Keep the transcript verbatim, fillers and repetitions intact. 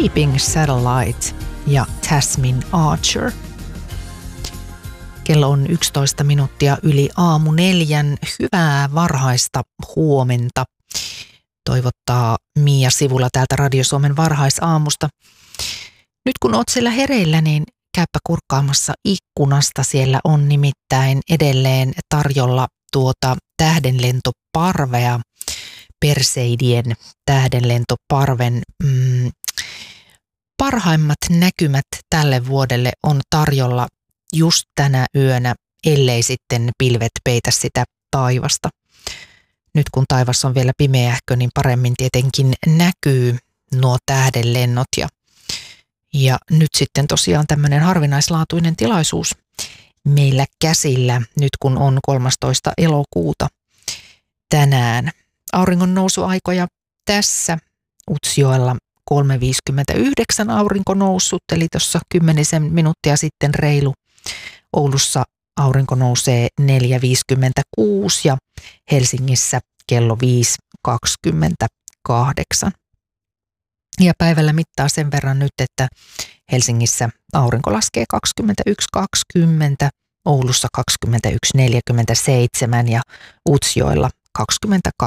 Sleeping Satellite ja Tasmin Archer. Kello on yksitoista minuuttia yli aamu neljän. Hyvää varhaista huomenta. Toivottaa Mia Sivula täältä Radio Suomen varhaisaamusta. Nyt kun oot siellä hereillä, niin käypä kurkkaamassa ikkunasta. Siellä on nimittäin edelleen tarjolla tuota tähdenlentoparvea, Perseidien tähdenlentoparven mm, parhaimmat näkymät tälle vuodelle on tarjolla just tänä yönä, ellei sitten pilvet peitä sitä taivasta. Nyt kun taivas on vielä pimeähkö, niin paremmin tietenkin näkyy nuo tähdenlennot. Ja, ja nyt sitten tosiaan tämmöinen harvinaislaatuinen tilaisuus meillä käsillä, nyt kun on kolmastoista elokuuta tänään. Auringon nousuaikoja tässä Utsjoella kolme viisikymmentäyhdeksän aurinko noussut, eli tuossa kymmenisen minuuttia sitten reilu. Oulussa aurinko nousee neljä viisikymmentäkuusi ja Helsingissä kello viisi kaksikymmentäkahdeksan. Ja päivällä mittaa sen verran nyt, että Helsingissä aurinko laskee kaksikymmentäyksi kaksikymmentä, Oulussa kaksikymmentäyksi neljäkymmentäseitsemän ja Utsjoella kaksikymmentäkaksi